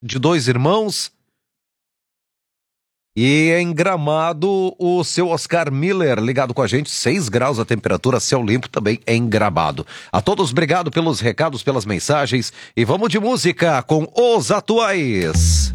de dois irmãos. E em Gramado, o seu Oscar Miller ligado com a gente, 6 graus a temperatura, céu limpo também em Gramado. A todos, obrigado pelos recados, pelas mensagens. E vamos de música com Os Atuais.